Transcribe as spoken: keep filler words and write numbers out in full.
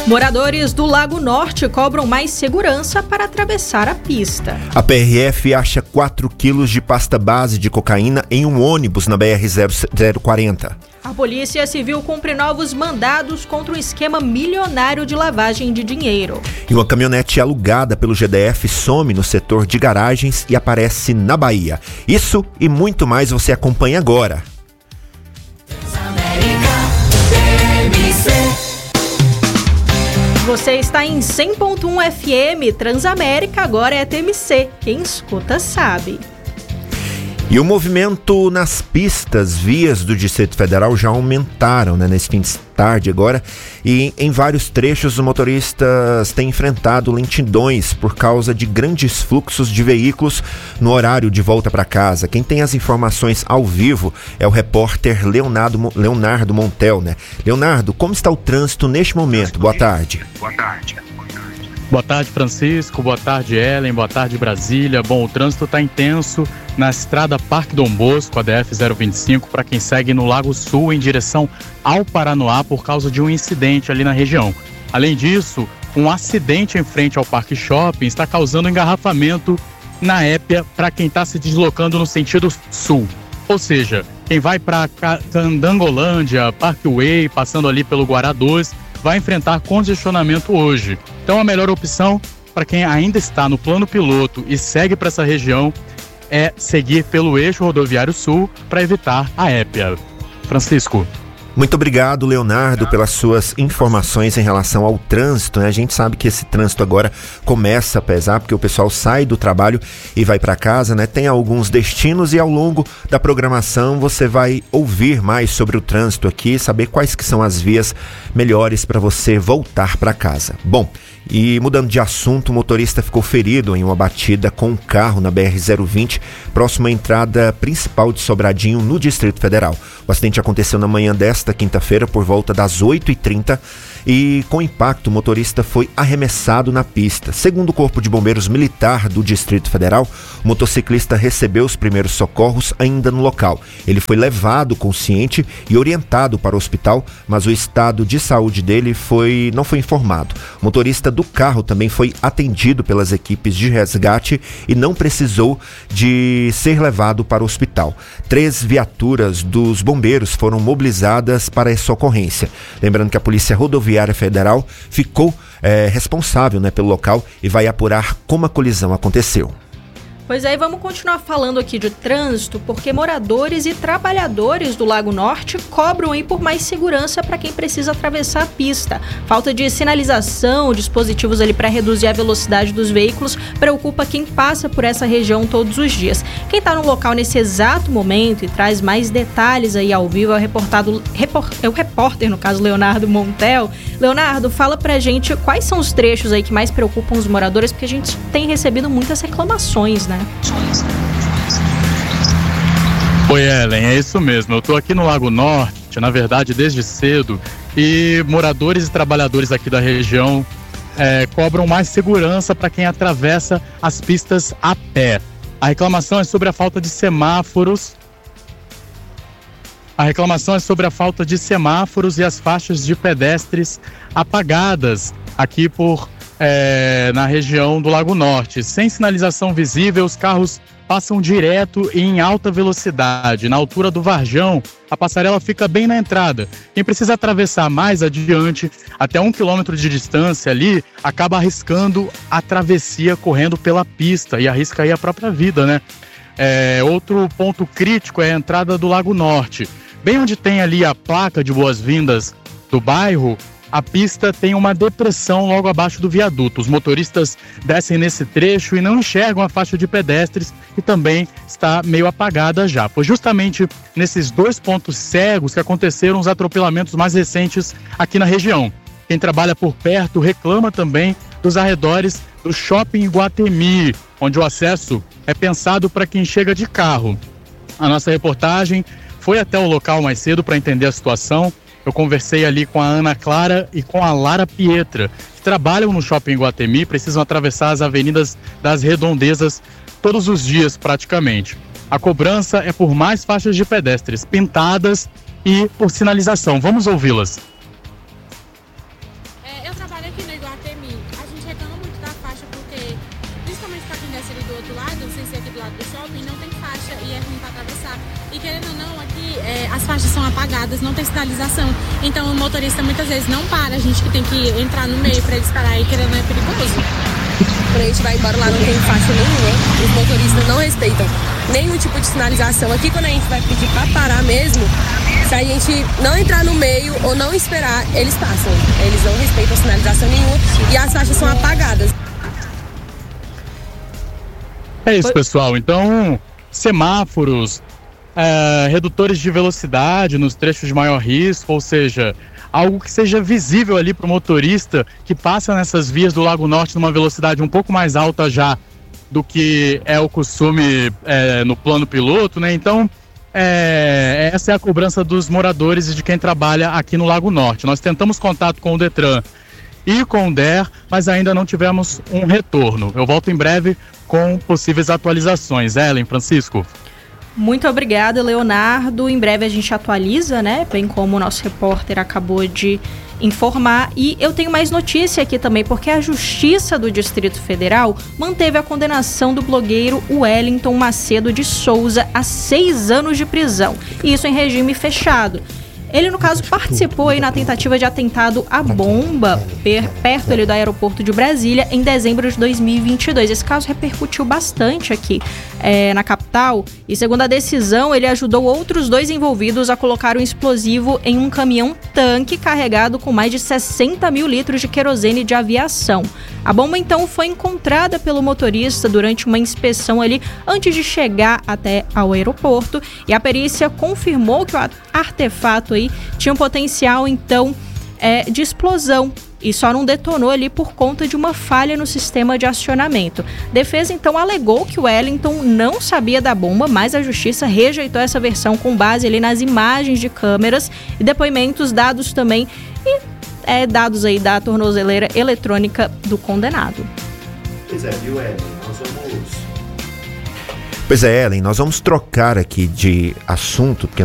Moradores do Lago Norte cobram mais segurança para atravessar a pista. A P R F acha quatro quilos de pasta base de cocaína em um ônibus na B R zero quarenta. A Polícia Civil cumpre novos mandados contra um esquema milionário de lavagem de dinheiro. E uma caminhonete alugada pelo G D F some no setor de garagens e aparece na Bahia. Isso e muito mais você acompanha agora. Você está em cem ponto um F M, Transamérica, agora é T M C. Quem escuta sabe. E o movimento nas pistas, vias do Distrito Federal já aumentaram, né, nesse fim de tarde agora. E em vários trechos os motoristas têm enfrentado lentidões por causa de grandes fluxos de veículos no horário de volta para casa. Quem tem as informações ao vivo é o repórter Leonardo, Leonardo Montel, né? Leonardo, como está o trânsito neste momento? Boa tarde. Boa tarde. Boa tarde, Francisco. Boa tarde, Ellen. Boa tarde, Brasília. Bom, o trânsito está intenso na estrada Parque Dom Bosco, a D F zero vinte e cinco, para quem segue no Lago Sul em direção ao Paranoá por causa de um incidente ali na região. Além disso, um acidente em frente ao Parque Shopping está causando engarrafamento na Épia para quem está se deslocando no sentido sul. Ou seja, quem vai para Candangolândia, Parkway, passando ali pelo Guará dois, vai enfrentar congestionamento hoje. Então a melhor opção para quem ainda está no plano piloto e segue para essa região é seguir pelo eixo rodoviário sul para evitar a Épia. Francisco. Muito obrigado, Leonardo, pelas suas informações em relação ao trânsito, né? A gente sabe que esse trânsito agora começa a pesar, porque o pessoal sai do trabalho e vai para casa, né? Tem alguns destinos e ao longo da programação você vai ouvir mais sobre o trânsito aqui, saber quais que são as vias melhores para você voltar para casa. Bom, e mudando de assunto, o motorista ficou ferido em uma batida com um carro na B R zero vinte, próxima à entrada principal de Sobradinho, no Distrito Federal. O acidente aconteceu na manhã desta quinta-feira, por volta das oito e trinta, e com impacto o motorista foi arremessado na pista. Segundo o Corpo de Bombeiros Militar do Distrito Federal, o motociclista recebeu os primeiros socorros ainda no local. Ele foi levado consciente e orientado para o hospital, mas o estado de saúde dele foi, não foi informado. O motorista do carro também foi atendido pelas equipes de resgate e não precisou de ser levado para o hospital. Três viaturas dos bombeiros foram mobilizadas para essa ocorrência. Lembrando que a Polícia Rodoviária Federal ficou é, responsável, né, pelo local e vai apurar como a colisão aconteceu. Pois aí, vamos continuar falando aqui de trânsito, porque moradores e trabalhadores do Lago Norte cobram aí por mais segurança para quem precisa atravessar a pista. Falta de sinalização, dispositivos ali para reduzir a velocidade dos veículos, preocupa quem passa por essa região todos os dias. Quem está no local nesse exato momento e traz mais detalhes aí ao vivo é o, reportado, repor, é o repórter, no caso, Leonardo Montel. Leonardo, fala pra gente quais são os trechos aí que mais preocupam os moradores, porque a gente tem recebido muitas reclamações, né? Oi, Ellen, é isso mesmo. Eu tô aqui no Lago Norte, na verdade, desde cedo, e moradores e trabalhadores aqui da região é, cobram mais segurança para quem atravessa as pistas a pé. A reclamação é sobre a falta de semáforos. A reclamação é sobre a falta de semáforos e as faixas de pedestres apagadas aqui por É, na região do Lago Norte. Sem sinalização visível, os carros passam direto e em alta velocidade. Na altura do Varjão, a passarela fica bem na entrada. Quem precisa atravessar mais adiante, até um quilômetro de distância ali, acaba arriscando a travessia correndo pela pista e arrisca aí a própria vida, né? É, outro ponto crítico é a entrada do Lago Norte. Bem onde tem ali a placa de boas-vindas do bairro, a pista tem uma depressão logo abaixo do viaduto. Os motoristas descem nesse trecho e não enxergam a faixa de pedestres, que também está meio apagada já. Foi justamente nesses dois pontos cegos que aconteceram os atropelamentos mais recentes aqui na região. Quem trabalha por perto reclama também dos arredores do Shopping Iguatemi, onde o acesso é pensado para quem chega de carro. A nossa reportagem foi até o local mais cedo para entender a situação. Eu conversei ali com a Ana Clara e com a Lara Pietra, que trabalham no Shopping Iguatemi, precisam atravessar as avenidas das redondezas todos os dias praticamente. A cobrança é por mais faixas de pedestres pintadas e por sinalização. Vamos ouvi-las. É, eu trabalho aqui no Iguatemi, a gente reclama muito da faixa porque, principalmente para quem desce ali do outro lado, sem ser aqui do lado do shopping, não tem faixa e é ruim para atravessar. E querendo ou não, aqui é, as faixas são apagadas, não tem sinalização. Então o motorista muitas vezes não para, a gente que tem que entrar no meio para eles parar e querendo ou não é perigoso. Quando a gente vai embora lá não tem faixa nenhuma, os motoristas não respeitam nenhum tipo de sinalização. Aqui quando a gente vai pedir para parar mesmo, se a gente não entrar no meio ou não esperar, eles passam. Eles não respeitam sinalização nenhuma e as faixas são apagadas. É isso, pessoal. Então, semáforos, é, redutores de velocidade nos trechos de maior risco, ou seja, algo que seja visível ali para o motorista que passa nessas vias do Lago Norte numa velocidade um pouco mais alta já do que é o costume é, no plano piloto, né? Então, é, essa é a cobrança dos moradores e de quem trabalha aqui no Lago Norte. Nós tentamos contato com o Detran e com o D E R, mas ainda não tivemos um retorno. Eu volto em breve com possíveis atualizações. Ellen, Francisco. Muito obrigada, Leonardo. Em breve a gente atualiza, né? Bem como o nosso repórter acabou de informar. E eu tenho mais notícia aqui também, porque a Justiça do Distrito Federal manteve a condenação do blogueiro Wellington Macedo de Souza a seis anos de prisão. E isso em regime fechado. Ele, no caso, participou aí na tentativa de atentado à bomba per, perto ali do aeroporto de Brasília em dezembro de dois mil e vinte e dois. Esse caso repercutiu bastante aqui é, na capital e, segundo a decisão, ele ajudou outros dois envolvidos a colocar um explosivo em um caminhão-tanque carregado com mais de sessenta mil litros de querosene de aviação. A bomba, então, foi encontrada pelo motorista durante uma inspeção ali antes de chegar até ao aeroporto e a perícia confirmou que o artefato aí tinha um potencial, então, é, de explosão e só não detonou ali por conta de uma falha no sistema de acionamento. Defesa, então, alegou que o Wellington não sabia da bomba, mas a justiça rejeitou essa versão com base ali nas imagens de câmeras e depoimentos dados também e é, dados aí da tornozeleira eletrônica do condenado. Pois é, viu, Ellen? Nós vamos... Pois é, Ellen, nós vamos trocar aqui de assunto, porque